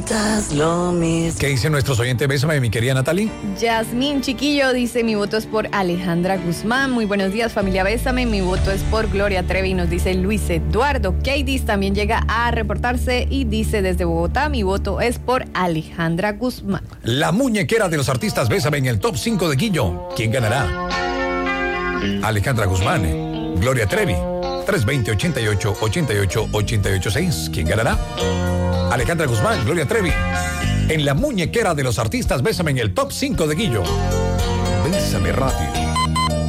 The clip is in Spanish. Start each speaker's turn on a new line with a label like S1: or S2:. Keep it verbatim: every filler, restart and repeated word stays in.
S1: Lo mismo.
S2: ¿Qué dicen nuestros oyentes? Bésame, mi querida Natalie.
S3: Yasmín Chiquillo dice: mi voto es por Alejandra Guzmán. Muy buenos días, familia Bésame. Mi voto es por Gloria Trevi, nos dice Luis Eduardo. Katie también llega a reportarse y dice desde Bogotá: mi voto es por Alejandra Guzmán.
S2: La muñequera de los artistas Bésame en el top cinco de Guillo. ¿Quién ganará? Alejandra Guzmán, Gloria Trevi. tres dos cero, ochenta y ocho, ochenta y ocho, ochenta y ocho seis. ¿Quién ganará? Alejandra Guzmán, Gloria Trevi. En la muñequera de los artistas Bésame en el top cinco de Guillo. Bésame Radio.